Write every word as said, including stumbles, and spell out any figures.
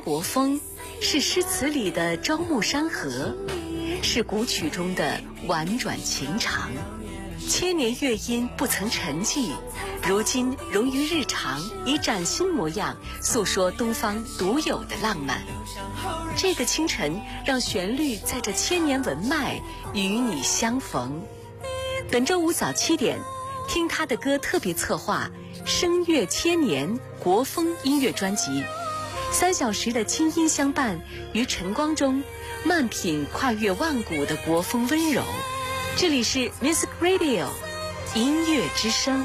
国风，是诗词里的朝暮山河，是古曲中的婉转情长。千年乐音不曾沉寂，如今融于日常，以崭新模样诉说东方独有的浪漫。这个清晨，让旋律在这千年文脉与你相逢。本周五早七点，听他的歌特别策划声乐千年国风音乐专辑，三小时的清音相伴，于晨光中慢品跨越万古的国风温柔。这里是 Music Radio 音乐之声。